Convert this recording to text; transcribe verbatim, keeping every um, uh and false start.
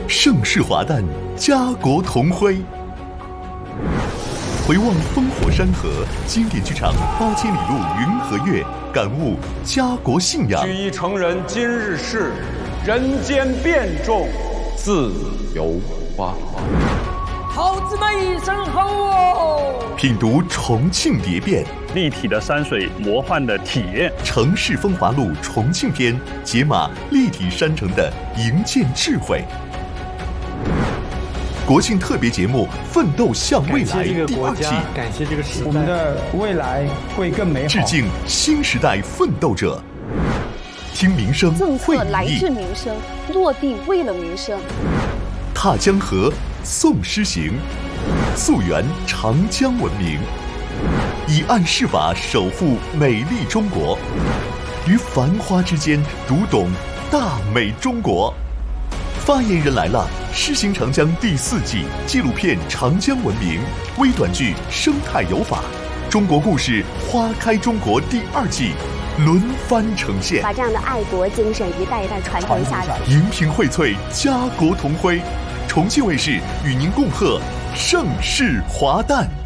盛世华诞，家国同辉。回望烽火山河，经典剧场八千里路云和月，感悟家国信仰。 举一成人今日事，人间变众，自由花花。 猴子们一声吼哦！ 品读重庆蝶变， 立体的山水，魔幻的体验。 城市风华录重庆篇，解码立体山城的营建智慧。国庆特别节目《奋斗向未来》第二季， 感谢这个时代， 我们的未来会更美好。 致敬新时代奋斗者，听民生， 政策来自民生，落地为了民生。 踏江河，诵诗行，溯源长江文明，以案释法守护美丽中国，于繁花之间读懂大美中国。发言人来了，诗行长江第四季纪录片《长江文明》，微短剧《生态有法》，中国故事《花开中国》第二季轮番呈现， 把这样的爱国精神一代一代传承下去。 荧屏荟萃，家国同辉。重庆卫视与您共贺盛世华诞。